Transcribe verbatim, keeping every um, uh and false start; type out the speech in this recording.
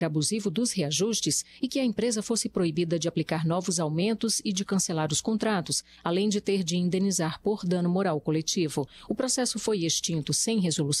abusivo dos reajustes e que a empresa fosse proibida de aplicar novos aumentos e de cancelar os contratos, além de ter de indenizar por dano moral coletivo. O processo foi extinto sem resolução